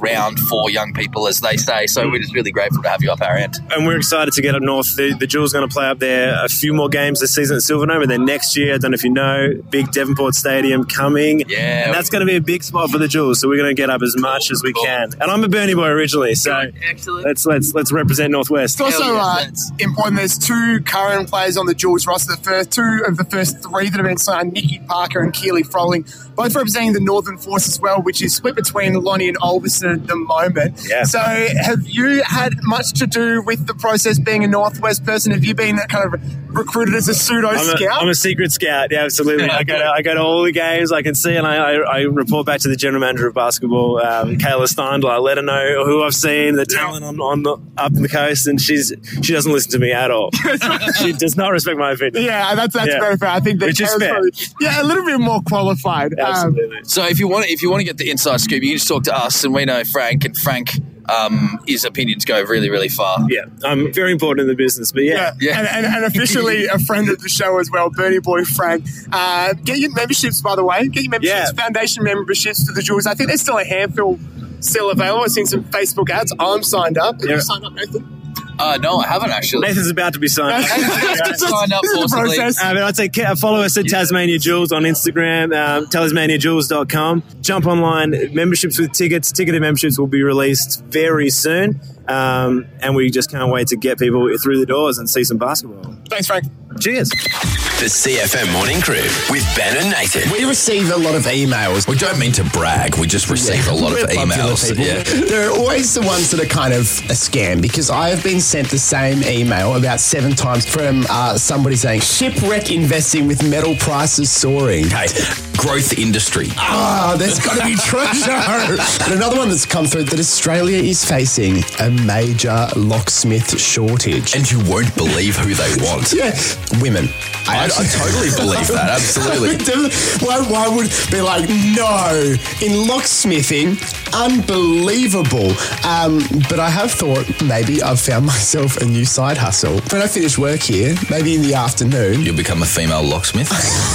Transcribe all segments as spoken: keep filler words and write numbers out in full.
around for young people, as they say. So we're just really grateful to have you up our end. And we're excited to get up north. The, the Jewels going to play up there a few more games this season at Silverdome, and then next year, I don't know if you know, big Devonport Stadium coming. Yeah. And that's going to be a big spot for the Jewels, so we're going to get up as much as we can. And I'm a Burnie boy originally, so Excellent. let's let's let's represent Northwest. It's also yeah, uh, that's- important. There's two current players on the Jewels roster. The first two of the first three that have been signed, Nikki Parker and Keely Froling, both representing the Northern Force as well, which is split between Lonnie and Alderson at the moment. Yeah. So have you had much to do with the process being a Northwest person? Have you been kind of recruited as a pseudo I'm a, scout? I'm a secret scout, yeah, absolutely. I go to, I go to all the games I can see, and I, I, I report back to the general manager of basketball, um, Kayla Steindl. I let her know who I've seen, the talent on, on the, up the coast, and she's she doesn't listen to me at all. She does not respect my opinion. Yeah, that's that's Yeah. very fair. I think that Which is Kayla's fair. probably- yeah, a little bit more qualified. Um, Absolutely. So if you want, if you want to get the inside scoop, you can just talk to us, and we know Frank, and Frank, um, his opinions go really, really far. Yeah, I'm very important in the business, but yeah. Yeah, Yeah. And, and, and officially a friend of the show as well, Burnie Boy Frank. Uh, get your memberships, by the way. Get your memberships, Yeah. foundation memberships to the Jewels. I think there's still a handful still available. I've seen some Facebook ads. I'm signed up. Have Yeah. you signed up, Nathan? Uh, no, I haven't actually. Nathan's about to be signed. That's- Signed up this is the forcibly. process. Uh, but I'd say ke- follow us at Tasmania Jewels on Instagram, um, tasmania jewels dot com. Jump online. Memberships with tickets. Ticketed memberships will be released very soon. Um, and we just can't wait to get people through the doors and see some basketball. Thanks, Frank. Cheers. The C F M Morning Crew with Ben and Nathan. We receive a lot of emails. We don't mean to brag. We just receive a lot We're of popular emails. people. Yeah. There are always the ones that are kind of a scam, because I have been sent the same email about seven times from uh, somebody saying, shipwreck investing with metal prices soaring. Hey, growth industry. Ah, there's got to be treasure. And another one that's come through, that Australia is facing a major locksmith shortage. And you won't believe who they want. Yeah, women. I, I totally believe that. Absolutely. Why, why would be like, no, in locksmithing, unbelievable. Um, but I have thought maybe I've found myself a new side hustle. When I finish work here, maybe in the afternoon. You'll become a female locksmith.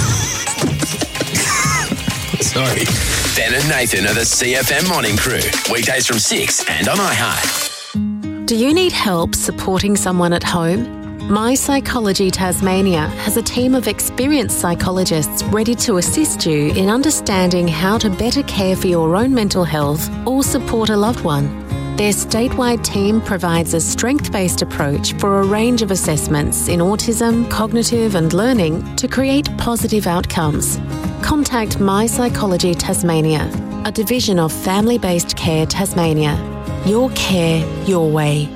Sorry. Ben and Nathan are the C F M Morning Crew. Weekdays from six and on iHeart. Do you need help supporting someone at home? My Psychology Tasmania has a team of experienced psychologists ready to assist you in understanding how to better care for your own mental health or support a loved one. Their statewide team provides a strength-based approach for a range of assessments in autism, cognitive and learning to create positive outcomes. Contact My Psychology Tasmania, a division of Family-Based Care Tasmania. Your care, your way.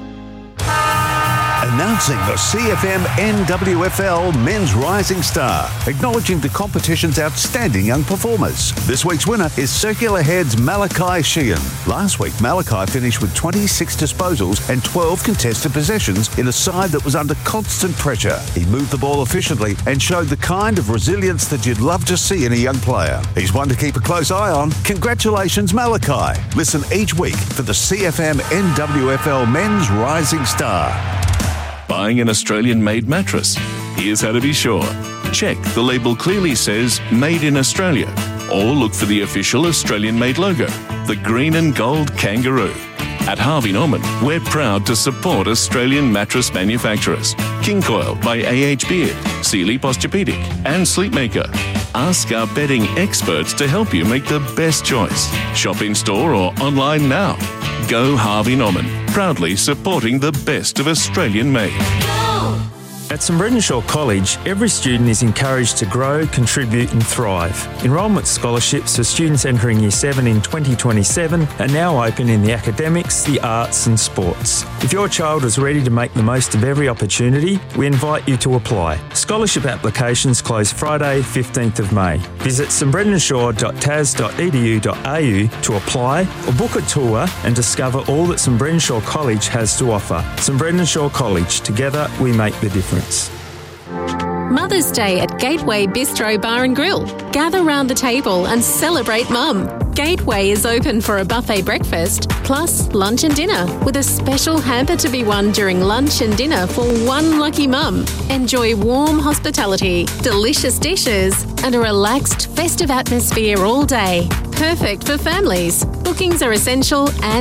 Announcing the C F M N W F L Men's Rising Star, acknowledging the competition's outstanding young performers. This week's winner is Circular Head's Malachi Sheehan. Last week, Malachi finished with twenty-six disposals and twelve contested possessions in a side that was under constant pressure. He moved the ball efficiently and showed the kind of resilience that you'd love to see in a young player. He's one to keep a close eye on. Congratulations, Malachi. Listen each week for the C F M N W F L Men's Rising Star. Buying an Australian-made mattress? Here's how to be sure. Check the label clearly says Made in Australia, or look for the official Australian-made logo, the green and gold kangaroo. At Harvey Norman, we're proud to support Australian mattress manufacturers. King Coil by A H Beard, Sealy Posturepedic and Sleepmaker. Ask our bedding experts to help you make the best choice. Shop in-store or online now. Go Harvey Norman, proudly supporting the best of Australian-made. At St Brendan Shaw College, every student is encouraged to grow, contribute and thrive. Enrolment scholarships for students entering Year seven in twenty twenty-seven are now open in the academics, the arts and sports. If your child is ready to make the most of every opportunity, we invite you to apply. Scholarship applications close Friday, fifteenth of May. Visit st brendan shaw dot t a s dot e d u dot a u to apply or book a tour and discover all that St Brendan Shaw College has to offer. St Brendan Shaw College, together we make the difference. Mother's Day at Gateway Bistro Bar and Grill. Gather round the table and celebrate Mum. Gateway is open for a buffet breakfast, plus lunch and dinner, with a special hamper to be won during lunch and dinner for one lucky mum. Enjoy warm hospitality, delicious dishes, and a relaxed, festive atmosphere all day. Perfect for families. Bookings are essential and